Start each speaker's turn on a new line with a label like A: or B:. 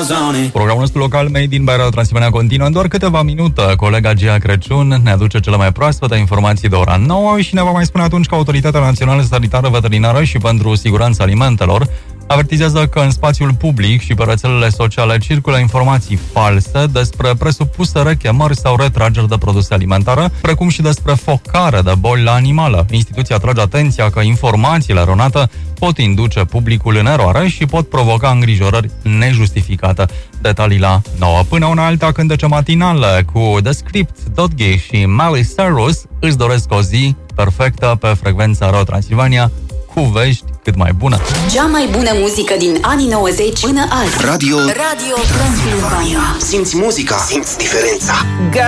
A: Programul nostru local Made in by Radio Transilvania continuă în doar câteva minute. Colega Gia Crăciun ne aduce cele mai proaspete informații de ora 9 și ne va mai spune atunci că Autoritatea Națională Sanitară Veterinară și pentru Siguranța Alimentelor avertizează că în spațiul public și pe rețelele sociale circulă informații false despre presupuse rechemări sau retrageri de produse alimentare, precum și despre focare de boli la animale. Instituția atrage atenția că informațiile eronate pot induce publicul în eroare și pot provoca îngrijorări nejustificate. Detalii la 9. Până una alta, cântece matinale cu The Script, Dotghi și Miley Cyrus îți doresc o zi perfectă pe frecvența Radio Transilvania, cu vești cât mai bună.
B: Cea mai bună muzică din anii 90 până azi.
C: Radio
B: Transilvania.
C: Simți muzica, simți diferența.